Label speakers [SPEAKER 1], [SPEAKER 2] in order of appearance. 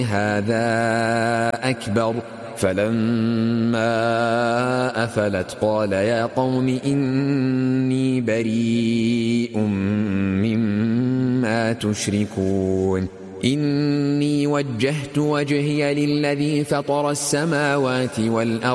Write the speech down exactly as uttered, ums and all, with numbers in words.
[SPEAKER 1] هذا أكبر فلما أفلت قال يا قوم إني بريء مما تشركون إني وجهت وجهي للذي فطر السماوات والأرض